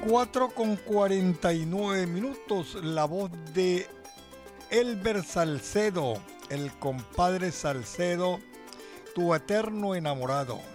4:49, la voz de Elber Salcedo, el compadre Salcedo, tu eterno enamorado.